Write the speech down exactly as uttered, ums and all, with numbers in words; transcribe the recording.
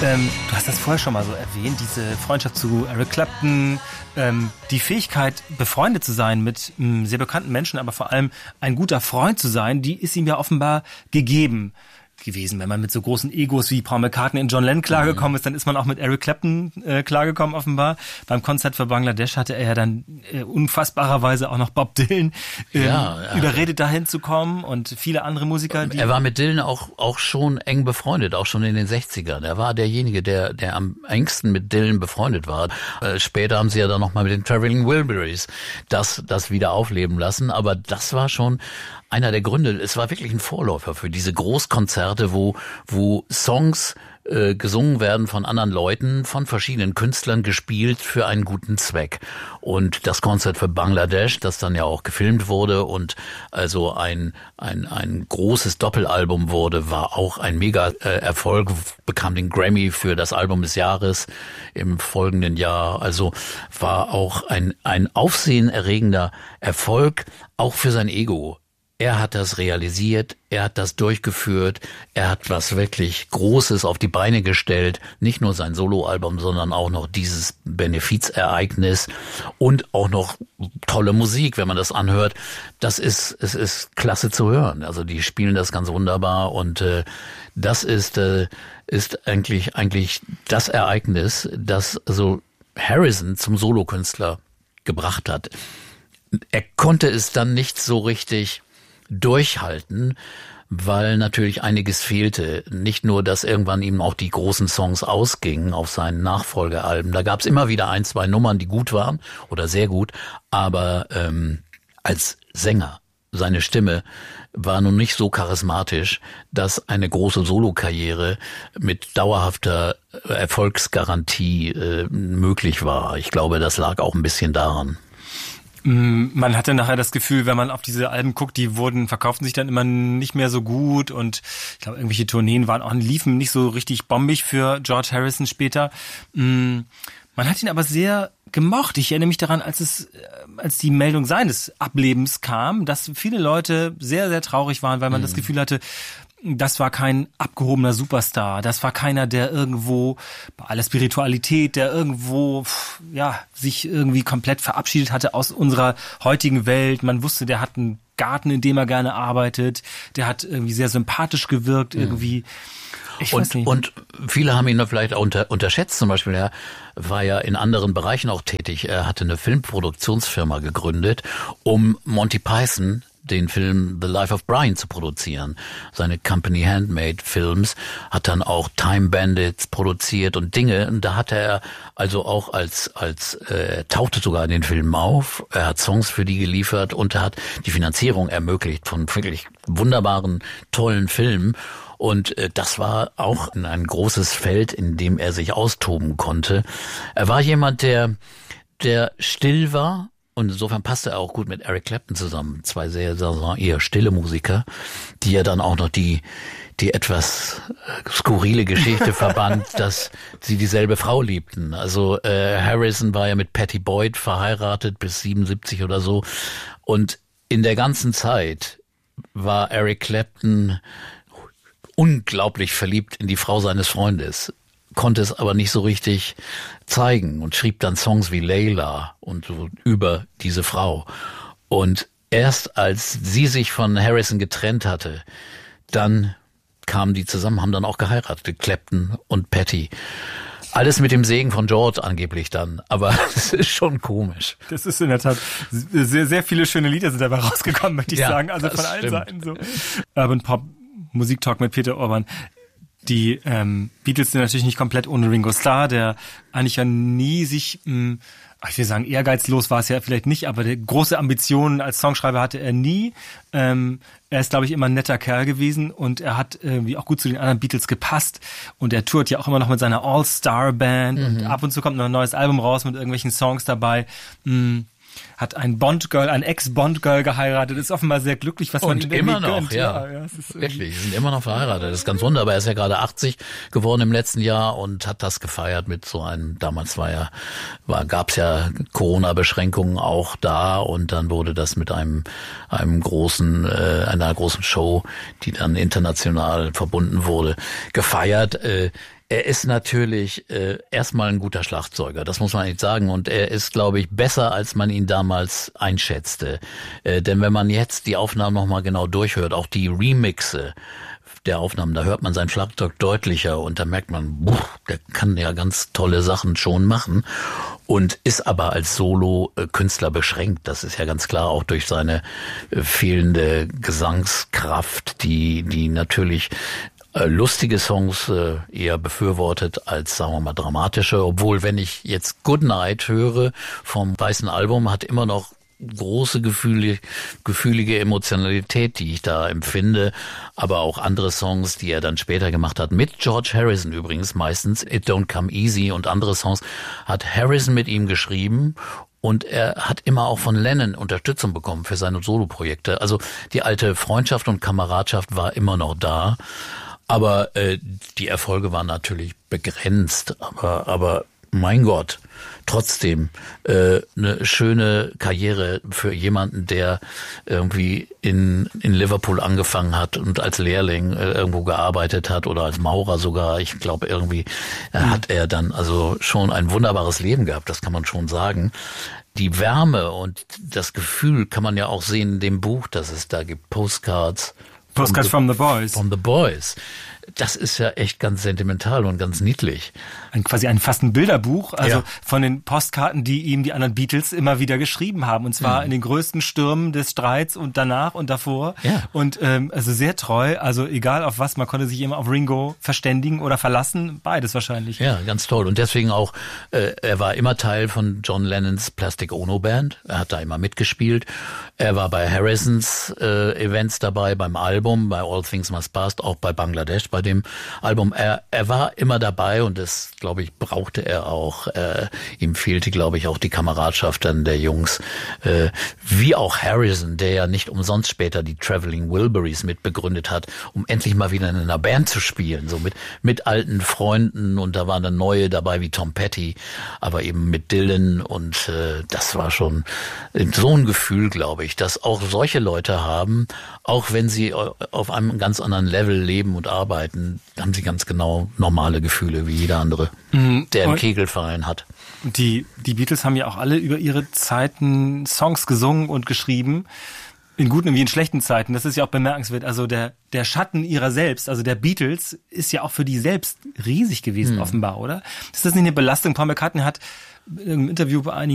Ähm, du hast das vorher schon mal so erwähnt, diese Freundschaft zu Eric Clapton, ähm, die Fähigkeit, befreundet zu sein mit ähm, sehr bekannten Menschen, aber vor allem ein guter Freund zu sein, die ist ihm ja offenbar gegeben gewesen. Wenn man mit so großen Egos wie Paul McCartney und John Lennon klargekommen ist, dann ist man auch mit Eric Clapton äh, klargekommen offenbar. Beim Konzert für Bangladesch hatte er ja dann äh, unfassbarerweise auch noch Bob Dylan äh, ja, ja. überredet, dahin zu kommen und viele andere Musiker. Die er war mit Dylan auch auch schon eng befreundet, auch schon in den sechzigern. Er war derjenige, der der am engsten mit Dylan befreundet war. Äh, später haben sie ja dann noch mal mit den Traveling Wilburys das das wieder aufleben lassen, aber das war schon einer der Gründe. Es war wirklich ein Vorläufer für diese Großkonzerte, wo wo Songs äh, gesungen werden von anderen Leuten, von verschiedenen Künstlern, gespielt für einen guten Zweck. Und das Konzert für Bangladesch, das dann ja auch gefilmt wurde und also ein ein ein großes Doppelalbum wurde, war auch ein mega äh, Erfolg, bekam den Grammy für das Album des Jahres im folgenden Jahr. Also war auch ein ein aufsehenerregender Erfolg, auch für sein Ego. Er hat das realisiert, er hat das durchgeführt, er hat was wirklich Großes auf die Beine gestellt, nicht nur sein Soloalbum, sondern auch noch dieses Benefizereignis und auch noch tolle Musik, wenn man das anhört. Das ist, es ist klasse zu hören. Also die spielen das ganz wunderbar und äh, das ist äh, ist eigentlich eigentlich das Ereignis, das so Harrison zum Solokünstler gebracht hat. Er konnte es dann nicht so richtig durchhalten, weil natürlich einiges fehlte. Nicht nur, dass irgendwann ihm auch die großen Songs ausgingen auf seinen Nachfolgealben. Da gab es immer wieder ein, zwei Nummern, die gut waren oder sehr gut, aber ähm, als Sänger, seine Stimme war nun nicht so charismatisch, dass eine große Solokarriere mit dauerhafter Erfolgsgarantie äh, möglich war. Ich glaube, das lag auch ein bisschen daran. Man hatte nachher das Gefühl, wenn man auf diese Alben guckt, die wurden, verkauften sich dann immer nicht mehr so gut und ich glaube, irgendwelche Tourneen waren auch, liefen nicht so richtig bombig für George Harrison später. Man hat ihn aber sehr gemocht. Ich erinnere mich daran, als es, als die Meldung seines Ablebens kam, dass viele Leute sehr, sehr traurig waren, weil man mhm. das Gefühl hatte, das war kein abgehobener Superstar. Das war keiner, der irgendwo bei aller Spiritualität, der irgendwo ja sich irgendwie komplett verabschiedet hatte aus unserer heutigen Welt. Man wusste, der hat einen Garten, in dem er gerne arbeitet. Der hat irgendwie sehr sympathisch gewirkt irgendwie. Ich und, weiß nicht. Und viele haben ihn da vielleicht auch unter, unterschätzt. Zum Beispiel, er war ja in anderen Bereichen auch tätig. Er hatte eine Filmproduktionsfirma gegründet, um Monty Python, den Film The Life of Brian, zu produzieren. Seine Company Handmade Films hat dann auch Time Bandits produziert und Dinge. Und da hatte er also auch als, als, äh, tauchte sogar in den Filmen auf. Er hat Songs für die geliefert und er hat die Finanzierung ermöglicht von wirklich wunderbaren, tollen Filmen. Und äh, das war auch ein großes Feld, in dem er sich austoben konnte. Er war jemand, der, der still war. Und insofern passte er auch gut mit Eric Clapton zusammen. Zwei sehr, sehr eher stille Musiker, die ja dann auch noch die die etwas skurrile Geschichte verband, dass sie dieselbe Frau liebten. Also äh, Harrison war ja mit Patty Boyd verheiratet bis siebenundsiebzig oder so. Und in der ganzen Zeit war Eric Clapton unglaublich verliebt in die Frau seines Freundes, konnte es aber nicht so richtig zeigen und schrieb dann Songs wie Layla und so über diese Frau. Und erst als sie sich von Harrison getrennt hatte, dann kamen die zusammen, haben dann auch geheiratet, Clapton und Patty. Alles mit dem Segen von George angeblich dann, aber es ist schon komisch. Das ist in der Tat, sehr, sehr viele schöne Lieder sind dabei rausgekommen, möchte ich ja, sagen, also von allen stimmt. Seiten so. Urban Pop, Musiktalk mit Peter Orban. Die ähm, Beatles sind natürlich nicht komplett ohne Ringo Starr, der eigentlich ja nie sich, mh, ich will sagen, ehrgeizlos war es ja vielleicht nicht, aber der große Ambitionen als Songschreiber hatte er nie. Ähm, er ist, glaube ich, immer ein netter Kerl gewesen und er hat irgendwie auch gut zu den anderen Beatles gepasst und er tourt ja auch immer noch mit seiner All-Star-Band mhm. und ab und zu kommt noch ein neues Album raus mit irgendwelchen Songs dabei. Mh, hat ein Bond-Girl, ein Ex-Bond-Girl geheiratet, ist offenbar sehr glücklich, was man und ihm immer noch, gönnt. ja. ja, ja es ist wirklich, sind immer noch verheiratet. Das ist ganz wunderbar. Er ist ja gerade achtzig geworden im letzten Jahr und hat das gefeiert mit so einem, damals war ja, war, gab's ja Corona-Beschränkungen auch da und dann wurde das mit einem, einem großen, äh, einer großen Show, die dann international verbunden wurde, gefeiert. Äh, Er ist natürlich äh, erstmal ein guter Schlagzeuger, das muss man nicht sagen. Und er ist, glaube ich, besser, als man ihn damals einschätzte. Äh, denn wenn man jetzt die Aufnahmen nochmal genau durchhört, auch die Remixe der Aufnahmen, da hört man sein Schlagzeug deutlicher und da merkt man, buh, der kann ja ganz tolle Sachen schon machen und ist aber als Solo-Künstler beschränkt. Das ist ja ganz klar auch durch seine fehlende Gesangskraft, die, die natürlich lustige Songs äh, eher befürwortet als, sagen wir mal, dramatische. Obwohl, wenn ich jetzt Goodnight höre vom weißen Album, hat immer noch große Gefühle, gefühlige Emotionalität, die ich da empfinde. Aber auch andere Songs, die er dann später gemacht hat, mit George Harrison übrigens meistens. It Don't Come Easy und andere Songs hat Harrison mit ihm geschrieben. Und er hat immer auch von Lennon Unterstützung bekommen für seine Soloprojekte. Also die alte Freundschaft und Kameradschaft war immer noch da. Aber äh, die Erfolge waren natürlich begrenzt. Aber, aber mein Gott, trotzdem äh, eine schöne Karriere für jemanden, der irgendwie in in Liverpool angefangen hat und als Lehrling äh, irgendwo gearbeitet hat oder als Maurer sogar. Ich glaube, irgendwie äh, mhm. hat er dann also schon ein wunderbares Leben gehabt, das kann man schon sagen. Die Wärme und das Gefühl kann man ja auch sehen in dem Buch, das es da gibt, Postcards. Postcards from the Boys. From the Boys. Das ist ja echt ganz sentimental und ganz niedlich. Ein, quasi ein fast ein Bilderbuch, also ja. von den Postkarten, die ihm die anderen Beatles immer wieder geschrieben haben. Und zwar mhm. in den größten Stürmen des Streits und danach und davor. Ja. Und ähm, also sehr treu, also egal auf was, man konnte sich immer auf Ringo verständigen oder verlassen, beides wahrscheinlich. Ja, ganz toll. Und deswegen auch, äh, er war immer Teil von John Lennons Plastic Ono Band. Er hat da immer mitgespielt. Er war bei Harrisons äh, Events dabei, beim Album, bei All Things Must Pass, auch bei Bangladesh, bei dem Album. Er, er war immer dabei und das, glaube ich, brauchte er auch. Äh, ihm fehlte, glaube ich, auch die Kameradschaft dann der Jungs. Äh, wie auch Harrison, der ja nicht umsonst später die Traveling Wilburys mitbegründet hat, um endlich mal wieder in einer Band zu spielen, so mit, mit alten Freunden. Und da waren dann neue dabei wie Tom Petty, aber eben mit Dylan. Und äh, das war schon so ein Gefühl, glaube ich, dass auch solche Leute haben, auch wenn sie auf einem ganz anderen Level leben und arbeiten, haben sie ganz genau normale Gefühle wie jeder andere, mhm. der einen Kegelverein hat. Die, die Beatles haben ja auch alle über ihre Zeiten Songs gesungen und geschrieben, in guten wie in schlechten Zeiten. Das ist ja auch bemerkenswert. Also der, der Schatten ihrer selbst, also der Beatles, ist ja auch für die selbst riesig gewesen, mhm. offenbar, oder? Ist das nicht eine Belastung? Paul McCartney hat im Interview bei einigen